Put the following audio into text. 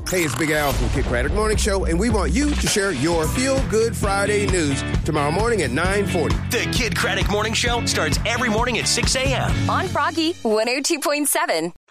Hey, it's Big Al from Kid Craddock Morning Show, and we want you to share your Feel Good Friday news tomorrow morning at 9:40. The Kid Craddock Morning Show starts every morning at 6 a.m. on Froggy 102.7.